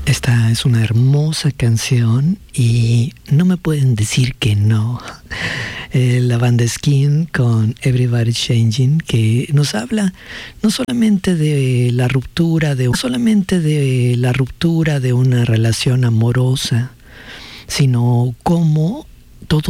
Esta es una hermosa canción y no me pueden decir que no. La banda Skin con Everybody's Changing, que nos habla no solamente de la ruptura de una relación amorosa, sino cómo